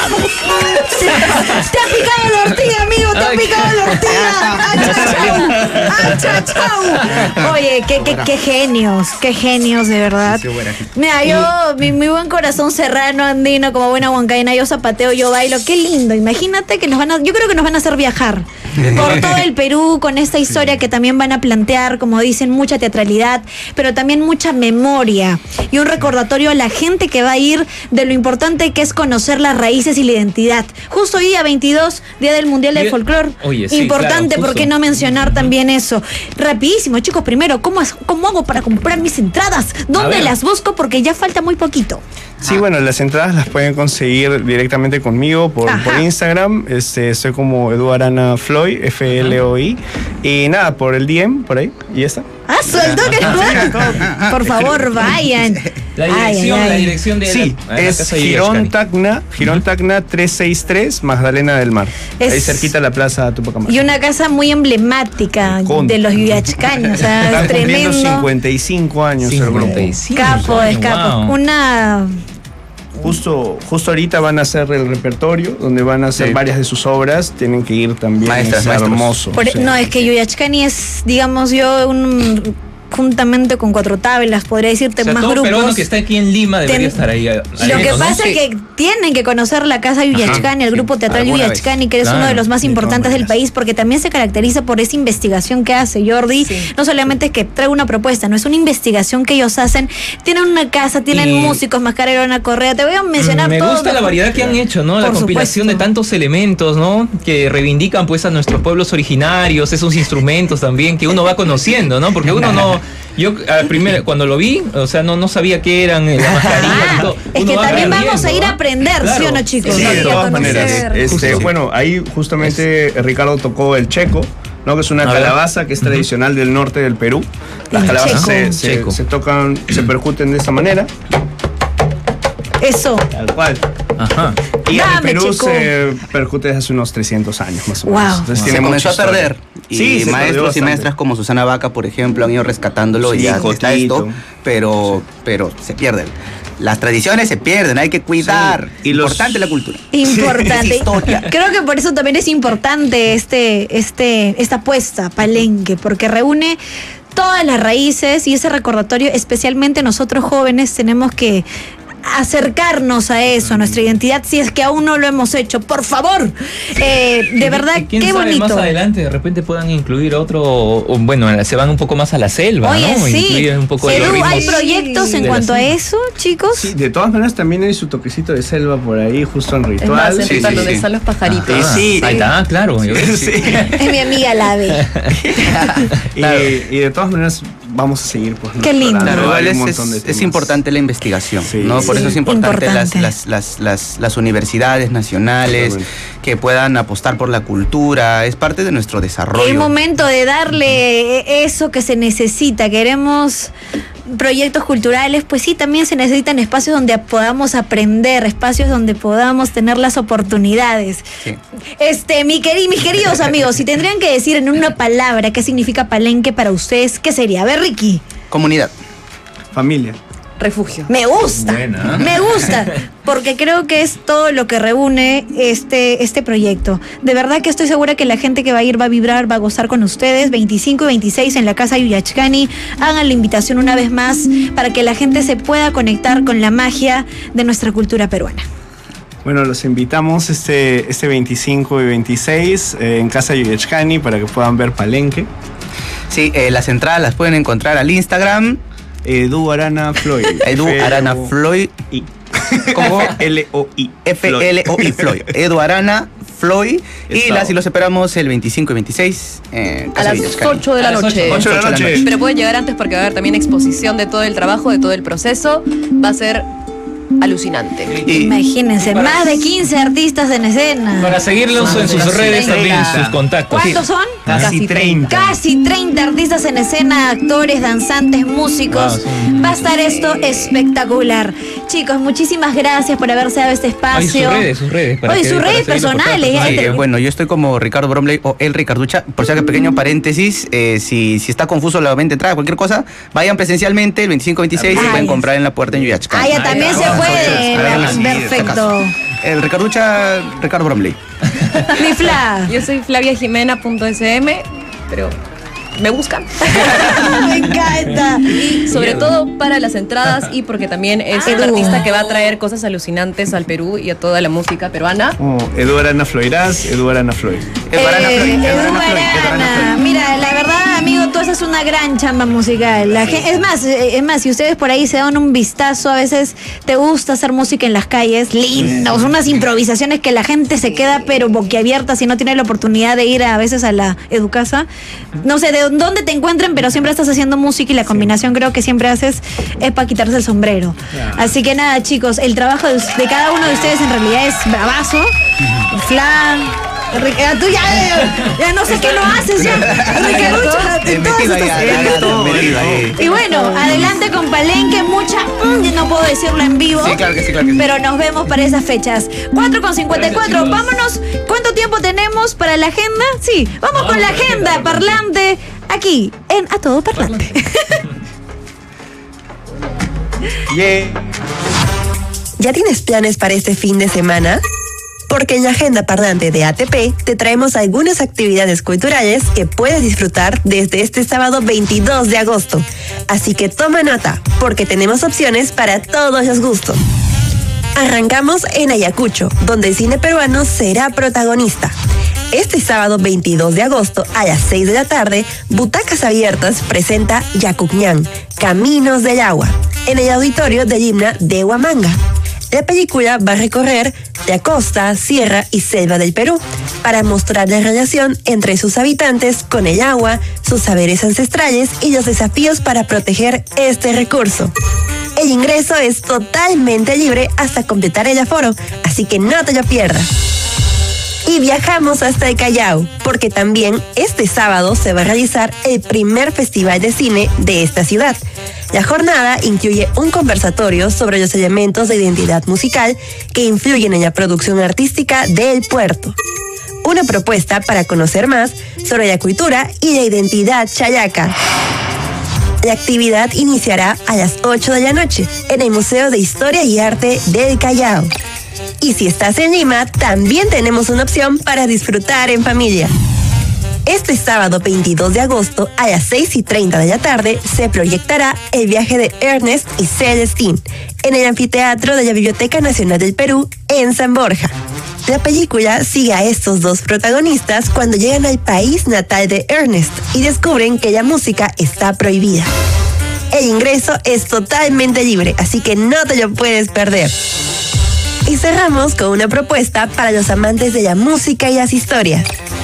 Te ha picado la ortiga, amigo, te ha picado la ortiga. ¡Acha, chau! Oye, qué genios, de verdad. Mira, yo, mi buen corazón serrano, andino, como buena huancaína, yo zapateo, yo bailo, qué lindo. Imagínate que yo creo que nos van a hacer viajar por todo el Perú con esta historia que también van a plantear, como dicen, mucha teatralidad, pero también mucha memoria y un recordatorio a la gente que va a ir de lo importante que es conocer las raíces y la identidad. Justo hoy día 22, Día del Mundial del Folclor. Oye, sí, importante, claro, ¿por qué no mencionar también eso? Rapidísimo, chicos, primero, ¿cómo hago para comprar mis entradas? ¿Dónde las busco? Porque ya falta muy poquito. Sí, bueno, las entradas las pueden conseguir directamente conmigo por Instagram. Soy como Edu Arana Floy, F-L-O-I. Y nada, por el DM, por ahí, y ya está. Suelto que por favor, vayan. La dirección de sí, es Girón Tacna 363, Magdalena del Mar. Ahí cerquita de la Plaza Tupac Amaru. Y una casa muy emblemática de los yuyachcaños, o sea, es tremendo. 55 años el grupo. Capo. Una... Justo ahorita van a hacer el repertorio, donde van a hacer varias de sus obras. Tienen que ir también. Maestras. Hermoso. No, es que Yuyachcani es, digamos yo, juntamente con Cuatro Tablas, podría decirte, más todo grupos. peruano que está aquí en Lima debería estar ahí. Lo que pasa es que tienen que conocer la Casa Yuyachcani, el grupo teatral Yuyachcani, que es uno de los más importantes del país, porque también se caracteriza por esa investigación que hace Jordi. No solamente es que trae una propuesta, no es una investigación que ellos hacen. Tienen una casa, tienen músicos, Mascarona, Correa, te voy a mencionar todo. Me gusta la variedad que han hecho, ¿no? La compilación de tantos elementos, ¿no? Que reivindican pues a nuestros pueblos originarios, esos instrumentos también que uno va conociendo, ¿no? Porque uno no... Yo primero cuando lo vi, o sea, no sabía qué eran las mascarillas y todo. Es que también vamos a ir a aprender, ¿sí o no, chicos? Sí, de todas maneras. Bueno, ahí justamente Ricardo tocó el checo, ¿no? Que es una calabaza que es tradicional del norte del Perú. Las calabazas se tocan, se percuten de esa manera. Eso. Tal cual. Y en el Perú se percute desde hace unos 300 años más o menos. Entonces, se comenzó a perder. Y maestros y maestras como Susana Vaca, por ejemplo, han ido rescatándolo y ya está esto, pero se pierden. Las tradiciones se pierden, hay que cuidar. Importante la cultura. Importante. Historia. Creo que por eso también es importante esta apuesta, Palenque, porque reúne todas las raíces y ese recordatorio, especialmente nosotros jóvenes, tenemos que acercarnos a eso, a nuestra identidad, si es que aún no lo hemos hecho, por favor. De verdad, qué bonito. Más adelante de repente puedan incluir otro, o bueno, se van un poco más a la selva, oye, ¿no? Sí. Un poco ¿Hay proyectos en cuanto a eso, chicos? Sí, de todas maneras también hay su toquecito de selva por ahí, justo en Ritual. Es más, en Ritual, donde están los pajaritos. Ahí está, claro. Es mi amiga la ave. Y de todas maneras vamos a seguir, pues. Qué lindo. Claro, es importante la investigación, ¿no? Por eso es importante las universidades nacionales que puedan apostar por la cultura, es parte de nuestro desarrollo. Es momento de darle eso que se necesita. Queremos proyectos culturales, pues sí, también se necesitan espacios donde podamos aprender, espacios donde podamos tener las oportunidades. Sí. Mis queridos amigos, si tendrían que decir en una palabra qué significa Palenque para ustedes, ¿qué sería? A ver, Ricky. Comunidad. Familia. Refugio. Me gusta, me gusta, porque creo que es todo lo que reúne este proyecto. De verdad que estoy segura que la gente que va a ir va a vibrar, va a gozar con ustedes. 25 y 26 en la Casa Yuyachcani. Hagan la invitación una vez más para que la gente se pueda conectar con la magia de nuestra cultura peruana. Bueno, los invitamos este 25 y 26 en Casa Yuyachcani para que puedan ver Palenque. Sí, las entradas las pueden encontrar al Instagram. Edu Arana Floy. Edu Arana Floy. ¿Cómo? L-O-I. F-L-O-I Floy. Edu Arana Floy. Y los esperamos el 25 y 26 a las 8 de la noche. 8 de la noche. Pero pueden llegar antes porque va a haber también exposición de todo el trabajo, de todo el proceso. Va a ser alucinante. Imagínense, más de 15 artistas en escena. Para seguirlos en sus redes también, sus contactos. ¿Cuántos son? Casi 30. Casi 30 artistas en escena, actores, danzantes, músicos. Va a estar esto espectacular. Chicos, muchísimas gracias por haberse dado este espacio. Sus redes. Sus redes personales. Bueno, yo estoy como Ricardo Bromley o El Ricarducha. Por si acaso, pequeño paréntesis, si está confuso la venta entrada, cualquier cosa, vayan presencialmente el 25-26 y pueden comprar en la puerta en Yuyachcani. También se puede. Perfecto. El Ricarducha, Ricardo Bromley. Mi Fla. Yo soy flaviajimena.sm, pero me buscan. Me encanta. Y sobre todo para las entradas y porque también es un artista que va a traer cosas alucinantes al Perú y a toda la música peruana. Edu Arana Floirás, Edu Arana Floy. Edu Arana. Mira, la verdad, amigo, tú haces una gran chamba musical. Es más, si ustedes por ahí se dan un vistazo, a veces te gusta hacer música en las calles, lindos, unas improvisaciones que la gente se queda pero boquiabierta si no tiene la oportunidad de ir a veces a la Educasa. No sé de dónde te encuentren, pero siempre estás haciendo música y la combinación creo que siempre haces es para quitarse el sombrero. Así que nada, chicos, el trabajo de cada uno de ustedes en realidad es bravazo. Flan, tú ya no sé qué lo haces ya. Y bueno, adelante con Palenque, no puedo decirlo en vivo. Sí, claro que sí. Pero nos vemos para esas fechas. 4:54. Vámonos. ¿Cuánto tiempo tenemos para la agenda? Sí, vamos con la agenda parlante aquí en A Todo Parlante. ¿Ya tienes planes para este fin de semana? Porque en la agenda parlante de ATP te traemos algunas actividades culturales que puedes disfrutar desde este sábado 22 de agosto. Así que toma nota, porque tenemos opciones para todos los gustos. Arrancamos en Ayacucho, donde el cine peruano será protagonista. Este sábado 22 de agosto a las 6 de la tarde, Butacas Abiertas presenta Yacucñán, Caminos del Agua, en el auditorio de Gimna de Huamanga. La película va a recorrer la costa, sierra y selva del Perú para mostrar la relación entre sus habitantes con el agua, sus saberes ancestrales y los desafíos para proteger este recurso. El ingreso es totalmente libre hasta completar el aforo, así que no te lo pierdas. Y viajamos hasta el Callao, porque también este sábado se va a realizar el primer festival de cine de esta ciudad. La jornada incluye un conversatorio sobre los elementos de identidad musical que influyen en la producción artística del puerto. Una propuesta para conocer más sobre la cultura y la identidad chayaca. La actividad iniciará a las 8 de la noche en el Museo de Historia y Arte del Callao. Y si estás en Lima, también tenemos una opción para disfrutar en familia. Este sábado 22 de agosto a las 6:30 de la tarde se proyectará el viaje de Ernest y Celestine en el anfiteatro de la Biblioteca Nacional del Perú en San Borja. La película sigue a estos dos protagonistas cuando llegan al país natal de Ernest y descubren que la música está prohibida. El ingreso es totalmente libre, así que no te lo puedes perder. Y cerramos con una propuesta para los amantes de la música y las historias.